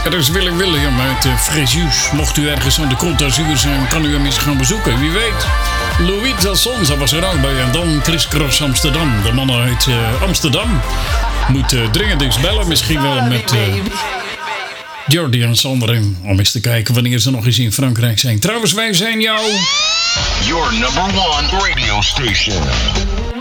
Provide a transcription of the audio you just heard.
Er is William uit Fréjus. Mocht u ergens aan de Côte d'Azur zijn, kan u hem eens gaan bezoeken. Wie weet. Louisa Sonza was er ook bij. En dan Chris Cross Amsterdam. De mannen uit Amsterdam. Moet dringend eens bellen. Misschien wel met Jordi en Sander. Om eens te kijken wanneer ze nog eens in Frankrijk zijn. Trouwens, wij zijn jou... Your number one radio station.